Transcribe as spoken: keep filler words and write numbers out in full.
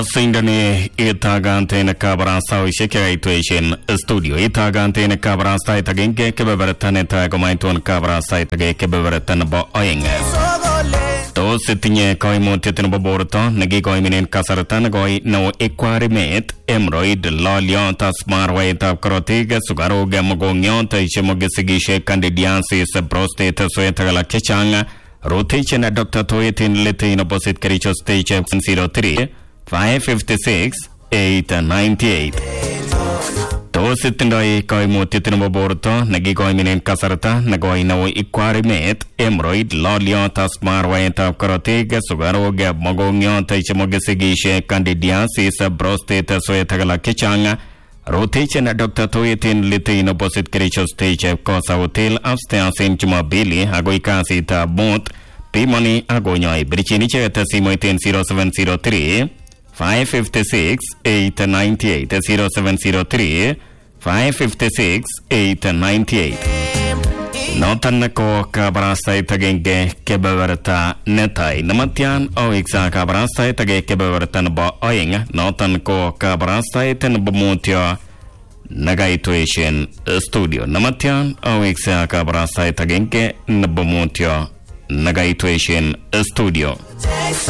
Sindani itagantene kabarasa isheke ituation studio itagantene kabarasa itagenge kebebertane tagomainton kabarasa itage kebebertane bo oyeng to sitinye koimutyet nebo borto nekikoiminen kasarta nekoi no equarimet hemorrhoid loliot asmarwaitab korotik sukaruk mogongiot chemokisigishe candidiasis prostate swet alak chechang rotation na Doctor Toyetin Litin opposite Kericho stage one oh three five five six eight nine eight. To sitindoi koimutyet nebo borto nekikoiminen kasarta nekoi neo equarimet hemorrhoid loliot asmarwaitab korotik sukaruk mogongiot chemokisigishe candidiasis prostate swet alak chechang rotation na Doctor Toyetin Litin opposite Kericho stage Kosa Hotel upstairs in Jumapili agoi kasitab mut pimoni agonyoi birichini cheta simoiten zero seven zero three five five six eight nine eight zero seven zero three five five six eight nine eight. Notan ko kabarasait agenge kebeberta netai namatyan o iksa kabarasait agenge kebeberta nabo oyeng notan ko kabarasait nabo mutyo nagaituation studio namatyan o iksa kabarasait agenge nabo mutyo nagaituation studio.